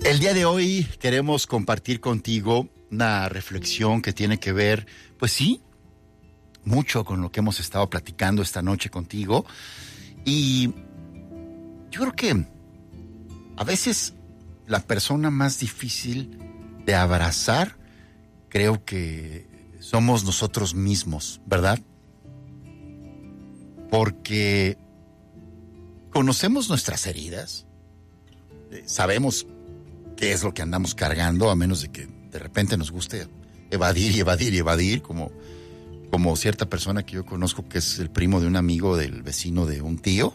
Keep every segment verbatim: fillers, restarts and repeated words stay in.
El día de hoy queremos compartir contigo una reflexión que tiene que ver, pues sí, mucho con lo que hemos estado platicando esta noche contigo. Y yo creo que a veces la persona más difícil de abrazar, creo que somos nosotros mismos, ¿verdad? Porque conocemos nuestras heridas, sabemos qué es lo que andamos cargando, a menos de que de repente nos guste evadir y evadir y evadir, como, como cierta persona que yo conozco que es el primo de un amigo del vecino de un tío.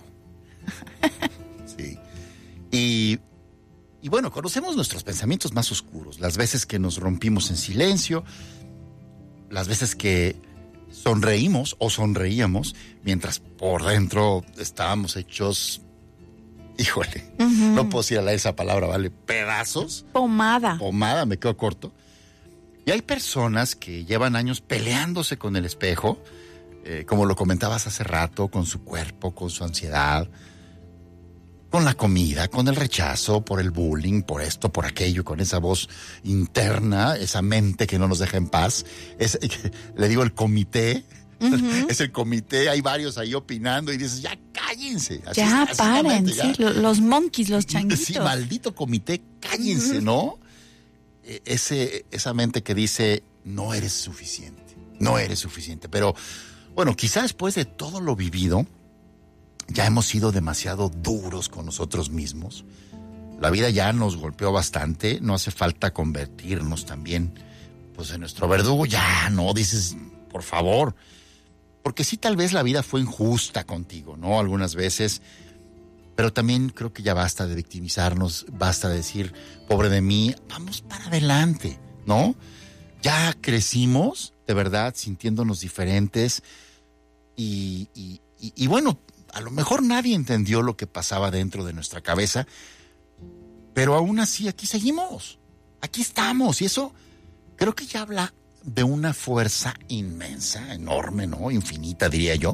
Sí. Y, y bueno, conocemos nuestros pensamientos más oscuros, las veces que nos rompimos en silencio, las veces que sonreímos o sonreíamos, mientras por dentro estábamos hechos... Híjole, uh-huh. No puedo decir a la esa palabra, ¿vale? Pedazos. Pomada. Pomada, me quedo corto. Y hay personas que llevan años peleándose con el espejo, eh, como lo comentabas hace rato, con su cuerpo, con su ansiedad, con la comida, con el rechazo, por el bullying, por esto, por aquello, con esa voz interna, esa mente que no nos deja en paz. Es, le digo el comité. Uh-huh. Es el comité, hay varios ahí opinando y dices, ya cállense. Así, ya así paren, ya. sí, los monkeys, los changuitos. Sí, maldito comité, cállense, uh-huh. ¿no? Ese, esa mente que dice, no eres suficiente, no eres suficiente. Pero, bueno, quizá después de todo lo vivido, ya hemos sido demasiado duros con nosotros mismos. La vida ya nos golpeó bastante, no hace falta convertirnos también, pues, en nuestro verdugo. Ya, no, dices, por favor. Porque sí, tal vez la vida fue injusta contigo, ¿no? Algunas veces, pero también creo que ya basta de victimizarnos, basta de decir, pobre de mí, vamos para adelante, ¿no? Ya crecimos, de verdad, sintiéndonos diferentes y, y, y, y bueno, a lo mejor nadie entendió lo que pasaba dentro de nuestra cabeza, pero aún así aquí seguimos, aquí estamos y eso creo que ya habla de una fuerza inmensa, enorme, ¿no? Infinita, diría yo.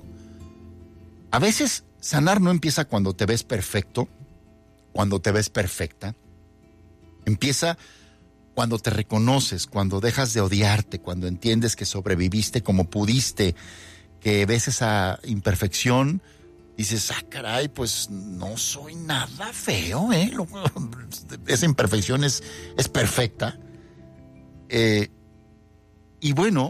A veces sanar no empieza cuando te ves perfecto, cuando te ves perfecta. Empieza cuando te reconoces, cuando dejas de odiarte, cuando entiendes que sobreviviste como pudiste, que ves esa imperfección, dices, ah, caray, pues no soy nada feo, ¿eh? Esa imperfección es, es perfecta. Eh... Y bueno,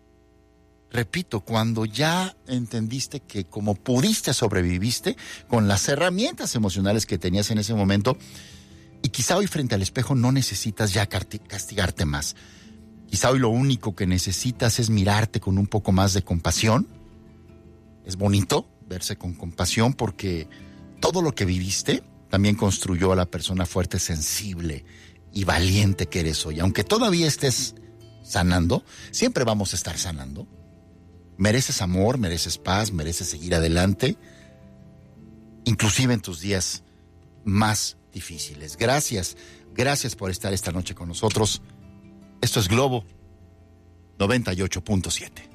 repito, cuando ya entendiste que como pudiste sobreviviste con las herramientas emocionales que tenías en ese momento, y quizá hoy frente al espejo no necesitas ya castigarte más. Quizá hoy lo único que necesitas es mirarte con un poco más de compasión. Es bonito verse con compasión porque todo lo que viviste también construyó a la persona fuerte, sensible y valiente que eres hoy. Aunque todavía estés sanando, siempre vamos a estar sanando. Mereces amor, mereces paz, mereces seguir adelante, inclusive en tus días más difíciles. Gracias, gracias por estar esta noche con nosotros. Esto es Globo noventa y ocho punto siete.